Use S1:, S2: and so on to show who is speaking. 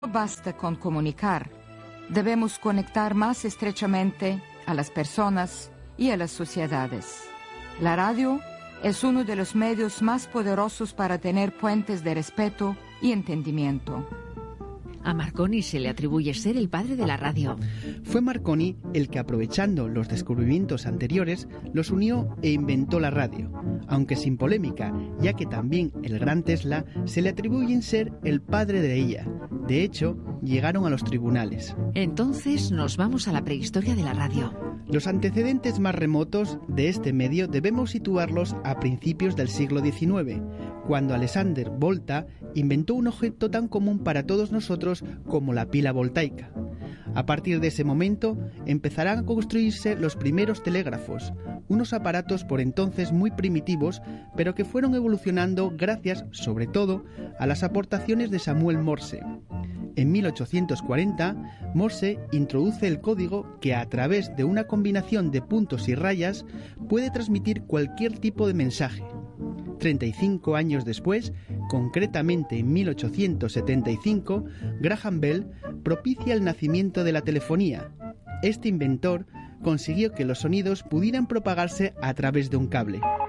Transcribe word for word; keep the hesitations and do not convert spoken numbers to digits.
S1: No basta con comunicar, debemos conectar más estrechamente a las personas y a las sociedades. La radio es uno de los medios más poderosos para tener puentes de respeto y entendimiento.
S2: A Marconi se le atribuye ser el padre de la radio.
S3: Fue Marconi el que, aprovechando los descubrimientos anteriores, los unió e inventó la radio, aunque sin polémica, ya que también el gran Tesla se le atribuyen ser el padre de ella. De hecho, llegaron a los tribunales.
S2: Entonces nos vamos a la prehistoria de la radio.
S3: Los antecedentes más remotos de este medio debemos situarlos a principios del siglo diecinueve, cuando Alexander Volta inventó un objeto tan común para todos nosotros como la pila voltaica. A partir de ese momento empezarán a construirse los primeros telégrafos, unos aparatos por entonces muy primitivos, pero que fueron evolucionando gracias, sobre todo, a las aportaciones de Samuel Morse. En mil ochocientos cuarenta, Morse introduce el código que, a través de una combinación de puntos y rayas, puede transmitir cualquier tipo de mensaje. treinta y cinco años después, concretamente en mil ochocientos setenta y cinco, Graham Bell propicia el nacimiento de la telefonía. Este inventor consiguió que los sonidos pudieran propagarse a través de un cable.